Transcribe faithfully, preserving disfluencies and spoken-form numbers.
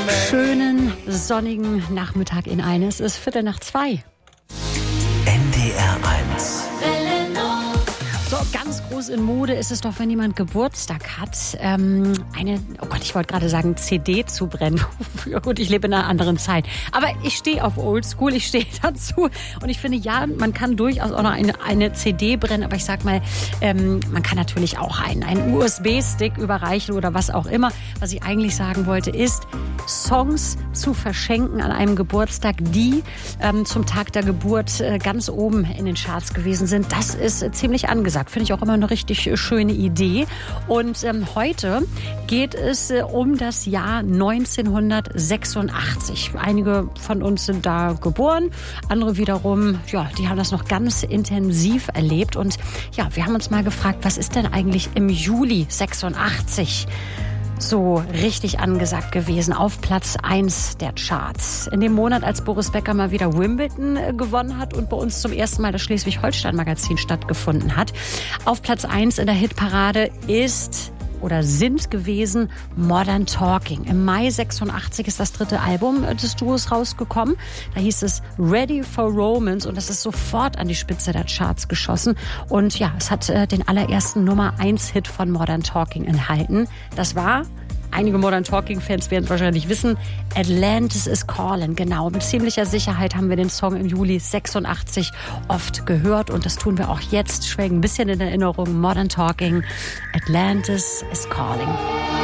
Schönen sonnigen Nachmittag in eines. Es ist Viertel nach zwei. N D R eins. So, ganz groß in Mode ist es doch, wenn jemand Geburtstag hat, ähm, eine, oh Gott, ich wollte gerade sagen, C D zu brennen. Ja gut, ich lebe in einer anderen Zeit. Aber ich stehe auf Oldschool, ich stehe dazu. Und ich finde, ja, man kann durchaus auch noch eine, eine C D brennen. Aber ich sag mal, ähm, man kann natürlich auch einen, einen U S B-Stick überreichen oder was auch immer. Was ich eigentlich sagen wollte, ist, Songs zu verschenken an einem Geburtstag, die ähm, zum Tag der Geburt äh, ganz oben in den Charts gewesen sind. Das ist äh, ziemlich angesagt. Finde ich auch immer eine richtig schöne Idee. Und ähm, heute geht es äh, um das Jahr neunzehnhundertsechsundachtzig. Einige von uns sind da geboren, andere wiederum, ja, die haben das noch ganz intensiv erlebt. Und ja, wir haben uns mal gefragt, was ist denn eigentlich im Juli sechsundachtzig so richtig angesagt gewesen, auf Platz eins der Charts. In dem Monat, als Boris Becker mal wieder Wimbledon gewonnen hat und bei uns zum ersten Mal das Schleswig-Holstein-Magazin stattgefunden hat. Auf Platz eins in der Hitparade ist oder sind gewesen Modern Talking. Im Mai sechsundachtzig ist das dritte Album des Duos rausgekommen. Da hieß es Ready for Romance und das ist sofort an die Spitze der Charts geschossen. Und ja, es hat äh, den allerersten Nummer eins Hit von Modern Talking enthalten. Das war, einige Modern Talking-Fans werden es wahrscheinlich wissen, Atlantis is Calling. Genau, mit ziemlicher Sicherheit haben wir den Song im Juli sechsundachtzig oft gehört. Und das tun wir auch jetzt, schwelgen ein bisschen in Erinnerung. Modern Talking, Atlantis is Calling.